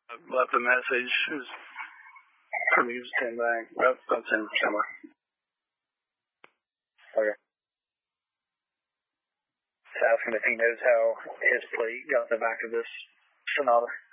I left a message. From you came back. That's in somewhere. Okay. Just ask him if he knows how his plate got in the back of this Sonata.